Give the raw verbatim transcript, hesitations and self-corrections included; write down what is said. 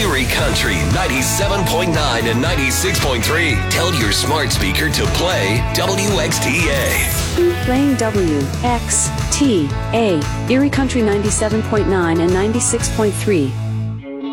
Erie Country ninety-seven point nine and ninety-six point three. Tell your smart speaker to play W X T A. Playing W X T A, Erie Country ninety-seven point nine and ninety-six point three.